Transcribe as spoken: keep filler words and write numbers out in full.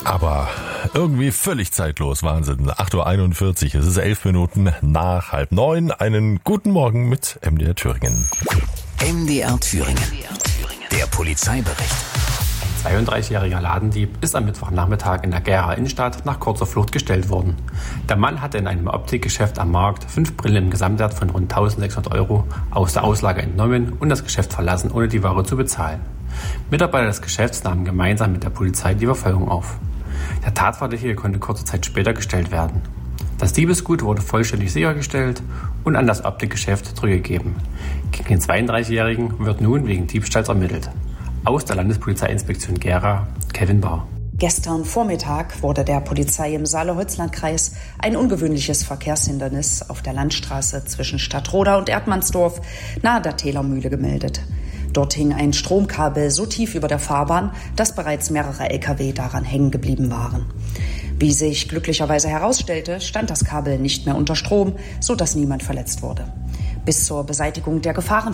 Aber irgendwie völlig zeitlos, Wahnsinn. acht Uhr einundvierzig, es ist elf Minuten nach halb neun. Einen guten Morgen mit M D R Thüringen. M D R Thüringen, der Polizeibericht. Ein zweiunddreißigjähriger Ladendieb ist am Mittwochnachmittag in der Gera Innenstadt nach kurzer Flucht gestellt worden. Der Mann hatte in einem Optikgeschäft am Markt fünf Brillen im Gesamtwert von rund eintausendsechshundert Euro aus der Auslage entnommen und das Geschäft verlassen, ohne die Ware zu bezahlen. Mitarbeiter des Geschäfts nahmen gemeinsam mit der Polizei die Verfolgung auf. Der Tatverdächtige konnte kurze Zeit später gestellt werden. Das Diebesgut wurde vollständig sichergestellt und an das Optikgeschäft zurückgegeben. Gegen den zweiunddreißigjährigen wird nun wegen Diebstahls ermittelt. Aus der Landespolizeiinspektion Gera, Kevin Bahr. Gestern Vormittag wurde der Polizei im Saale-Holzland-Kreis ein ungewöhnliches Verkehrshindernis auf der Landstraße zwischen Stadtroda und Erdmannsdorf nahe der Tälermühle gemeldet. Dort hing ein Stromkabel so tief über der Fahrbahn, dass bereits mehrere L K W daran hängen geblieben waren. Wie sich glücklicherweise herausstellte, stand das Kabel nicht mehr unter Strom, sodass niemand verletzt wurde. Bis zur Beseitigung der Gefahren